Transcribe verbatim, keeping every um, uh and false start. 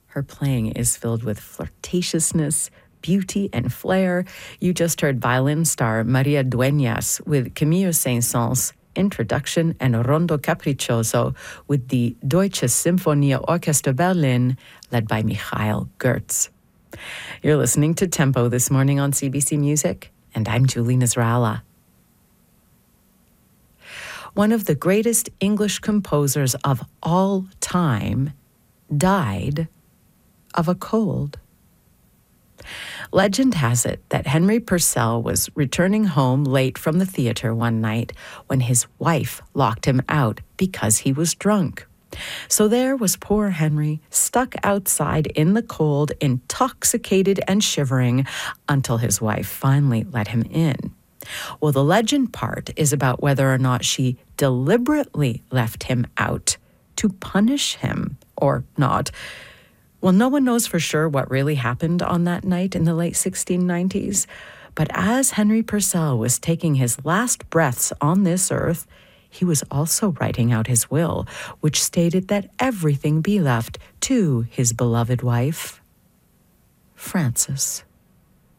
Her playing is filled with flirtatiousness, beauty, and flair. You just heard violin star Maria Dueñas with Camillo Saint-Saëns' Introduction and Rondo Capriccioso with the Deutsche Symphonie Orchester Berlin, led by Michael Gertz. You're listening to Tempo this morning on C B C Music, and I'm Julie Nasrallah. One of the greatest English composers of all time died of a cold. Legend has it that Henry Purcell was returning home late from the theater one night when his wife locked him out because he was drunk. So there was poor Henry, stuck outside in the cold, intoxicated and shivering, until his wife finally let him in. Well, the legend part is about whether or not she deliberately left him out to punish him or not. Well, no one knows for sure what really happened on that night in the late sixteen nineties, but as Henry Purcell was taking his last breaths on this earth, he was also writing out his will, which stated that everything be left to his beloved wife, Frances.